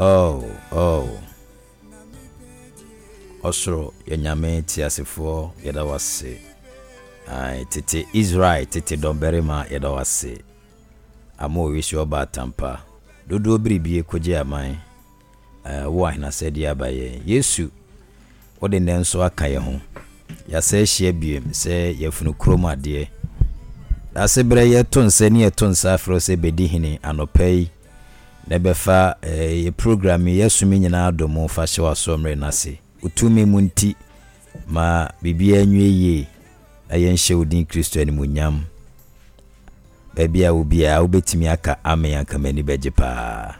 Osoro yenyame tiasefo yeda wase. Tete Israel tete domberima yeda wase. Amo wishi oba tampa. Dodo bribie koje aman. Wa hina sedi abaye. Yesu ode nenso aka ye ho. Ya se hye biem se yefunu kroma de. Da se bre ye tonse ne ye tonsa afro se bedi hini anopai. Nebefa ye program yesu mi nyina adomo fa hye wasomre nase. Utumi munti ma bibia nwie ayen hye odin Kristo ani munyam. Babia ubia ubetimi aka amen aka mani beje pa.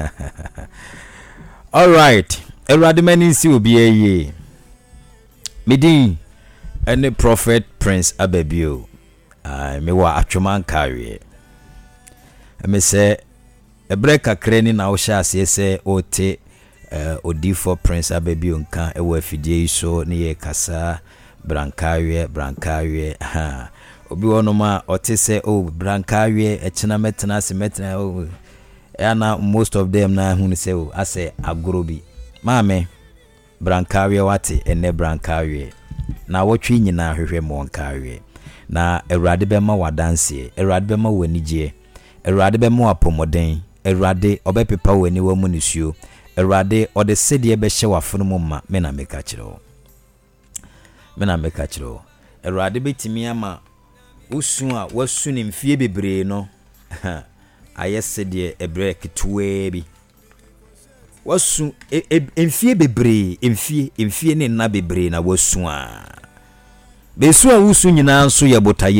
All right. Erade mani si ubia ye. Midin any prophet Prince Abebio. Me wa atwoman kawe. Me se ebreka kreni na wo sha ase se ote odifo Prince Abebio nka ewo afidie iso ne ye kasa brankawe ha obi wonoma otese brankawe echina metena se metena ana most of them na hu se ase agorobi maame brankawe wate ene brankawe na wotwe nyina hwehwe mo nkawe na Awurade bema wadanse Awurade bema wanigye Awurade bema apomoden Awurade obepepa wani wa munisuo Awurade ode sedie be hye wafunu mu ma me na meka kiro Awurade betimi ama usu a wasu ni mfie bebre no aye sedie ebre ketuwe bi wasu mfie bebre mfie ne na bebre na wasu a besu a wusu nyina nso ye botaye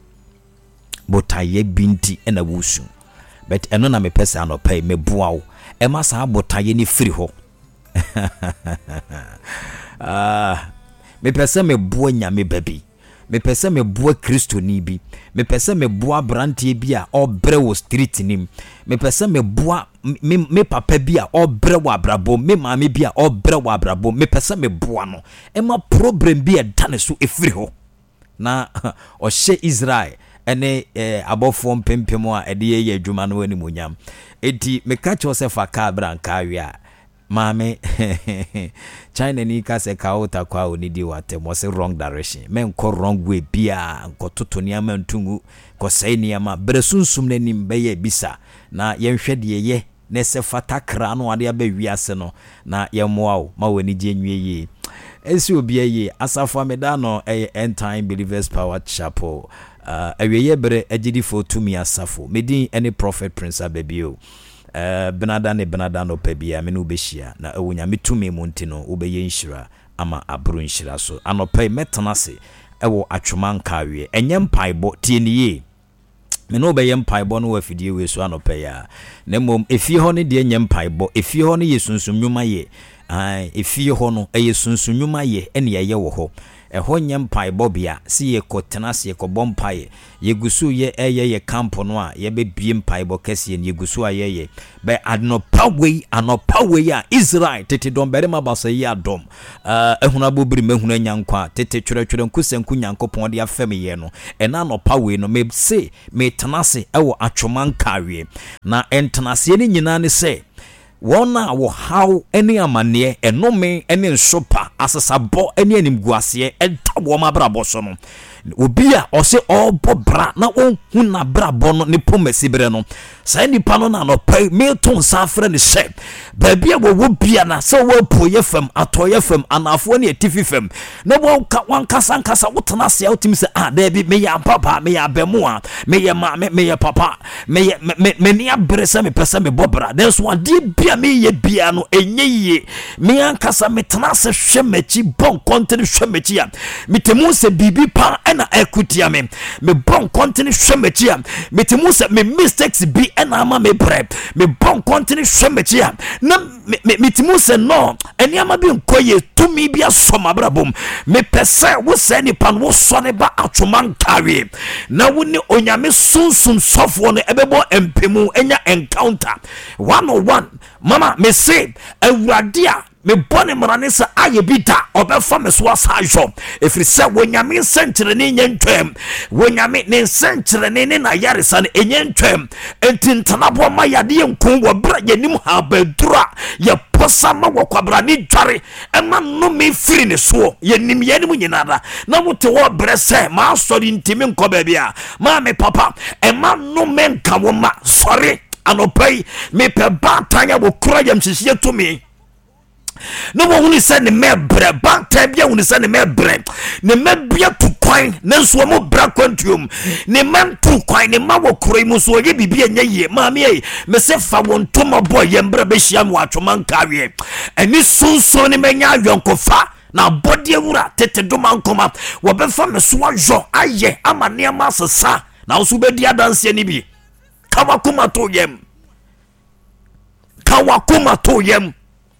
binti ena wusu but eno na me pesa no pay me boa wo e ma sa botaye ni free ho me pesa me boa nyame babi me pesa me boa Kristo ni bi me pesa me boa brantie bi a obre wo street nim me pesa me boa me papa bi a obre wo abrabo me maame bi a obre wo abrabo me pesa me boa no e ma problem bi e dane so e free ho na o hye Israel ene abofo mpempem a ede ye adwuma no ani munyam enti me ka cho se fa ka branka wi Mame China ni ka se ka ota kwa onidi wate mo se wrong direction men ko wrong way bia ko toto ni ama ntungu ko sai ni ama bresunsum nanim be ye bisa na yenhwede ye ne se fata kra no ade aba wiase no na yemoa ma wani je nwie ye esi obi ye asafo ameda no end time believers power chapel awiye bere agidifo tumi asafo medin any prophet Prince Abebio Benada no pebia me no behia na ewunya metumi mu ntino ubeye nhyira ama aburu nhyira so anopai metanase ewo atwoman kawe enye mpaibo tieniye me no beye mpaibo no wafidie we so anopai ya na mom efie ho ne de enye mpaibo efie ho ne yesunsum nwuma ye efie ho no eyesunsum nwuma ye ene ye wo ho eho nye mpaibo bia si ye kotenase ye kobompaye yegusu ye ye campo no a ye be bie mpaibo kese ye yegusu a ye be anopawe a Israel tete dom bere mabasa ye adom ehuna bobiri mehuna nyankwa tete twere nkusenku nyankopon de afem ye no ena anopawe no me se me tenase ewo atwoman kawe na entenase ni nyina ne se wona wo how any amane enome ene nsopa asasabo ene animguase entabo mabrabo so no obi a ose obobra na onhu na brabo no ne pomasibre no sai nipa no na no pay Milton Safre ne she baabia wo bia na se wo poye fam atoye fam anafo ne atifi fam na wo wankasa wotena se utim se da bi me ya papa me ya bemu a me ya ma me ya papa me ni abresa me pesa me bobra that's one di bia me ye bia no enye me ankasa me tena se hwemachi bon content hwemachi a metemu se bibi pa na ekutia me bon content hwemachi a metemu se me mistakes bi na ama me bre me bon content hwemachi a na metemu se no eni ama bi nkoye tumi bi asoma brabom me pese wo se ni pan wo so ne ba atwoman kawe na wo ni onyame sunsum sofo no ebebo empemu enya encounter 101 mama me say Awurade a me bone mrane sa aye bita obefa me so asajo efiri se wonyame senkyerene nyentwem wonyame ne senkyerene ne na yaresa ne enyentwem entintanabo ma yade nkun wo bra yanim ha badura ye posa ma wo kwabra ne dware ema no me firi ne so yanim yanim nyinada na wote wo bre se ma sori ntimi nko ba bia ma me papa ema no me nka wo ma sori anopai me pe batanya wo kura yam hihie to me no wo huni se ne mebre banta bia huni se ne mebre ne mebia tu kwan ne nso mo bra kwantuom ne mantu kwan ne ma wo kura mu so ye bibia nya ye ma me me se fa won to ma boy ye mbra be hia mo atwoma nkawe ani sunso ne menya ayonkofa na body ewura tete doma nkoma wo be fa me so ajo aye amane ma sesa na so be dia danse ni bi kawakuma to yem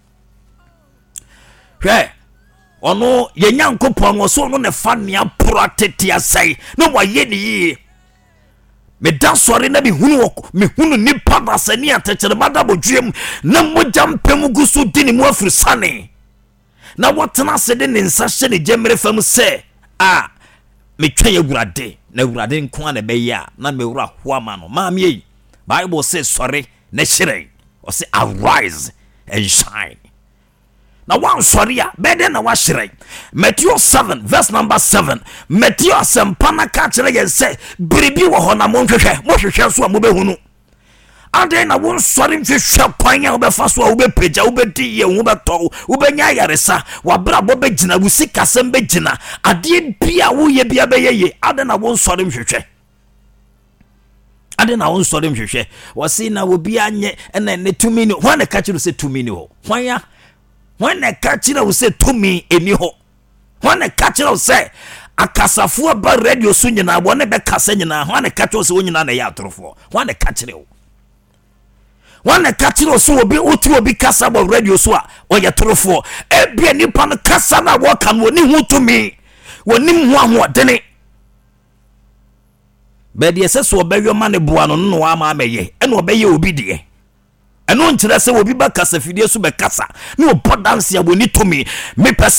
hwe ono ye nyankopon wo so no ne fa nea protect asai no waye ni yi me da sori na bi hunu nipa basani atechere mada bodwem na mogya mpem gusu dini mu afrisane na wotena sede ne nsa hye ne gemere fam se me twa ye gurade na gurade nko na be ya na me wura hoama no maame yi Bible says sorry na shire o say arise and shine. Now one sorry ya better na wa shire. Matthew 7 verse number 7. Matthew asempana ka kire ye say biribi wo ho na mo hwehwe so mo be hunu. Ade na won sorry hwehwe kwan ya wo be fa so wo be peja wo be di ye wo be to wo be nya yaresa wa bra bo be gina wo sikasem be gina ade bia wo ye bia be ye ade na won sorry hwehwe ade na won sorry hwehwe wasi na wo bia anye na ne tumi ni ho na ka kire se tumi ni ho hwan ya when na ka kire wo se tumi eni ho hwan na ka kire wo se akasafo ba radio so nyina wo ne be kasa nyina hwan na ka kire wo se wo nyina na ya atorofo hwan na ka kire wo wana katiro so obi otu obi kasa bo radio so a oye torofo ebia nipa no kasa na wo kan woni hutumi wonim ho ahodene be de ese so obehwe ma ne boa no no ama ameye ene obeye obi de eno nkire se obi ba kasa fidie so be kasa ne obo dance ya woni tumi me pese